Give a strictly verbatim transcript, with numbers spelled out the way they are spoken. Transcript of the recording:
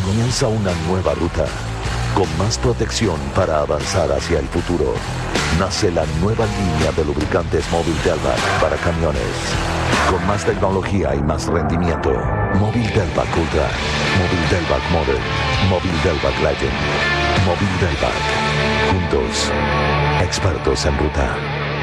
Comienza una nueva ruta con más protección para avanzar hacia el futuro. Nace la nueva línea de lubricantes Móvil Delvac para camiones. Con más tecnología y más rendimiento. Móvil Delvac Ultra. Móvil Delvac Modern. Móvil Delvac Legend. Móvil Delvac. Juntos, expertos en ruta.